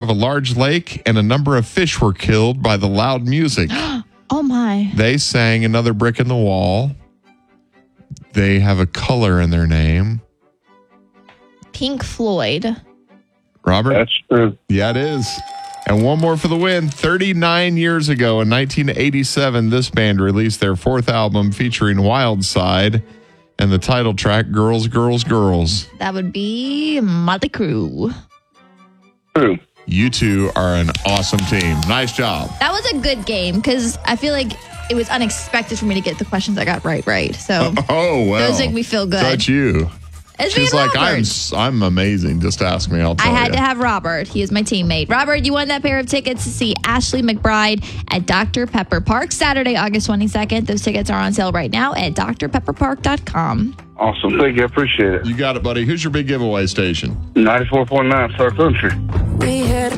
a large lake, and a number of fish were killed by the loud music. Oh, my. They sang Another Brick in the Wall. They have a color in their name. Pink Floyd. Robert? That's true. Yeah, it is. And one more for the win. 39 years ago in 1987, this band released their fourth album featuring Wild Side and the title track, Girls, Girls, Girls. That would be Motley Crue. True. You two are an awesome team. Nice job. That was a good game because I feel like it was unexpected for me to get the questions I got right. So Oh, well. those make me feel good. That's you. It's She's me, like, Robert. I'm amazing. Just ask me. I'll tell I you. had to have Robert. He is my teammate. Robert, you won that pair of tickets to see Ashley McBride at Dr. Pepper Park Saturday, August 22nd. Those tickets are on sale right now at drpepperpark.com. Awesome. Thank you. I appreciate it. You got it, buddy. Who's your big giveaway station? 94.9 Star Country. We had a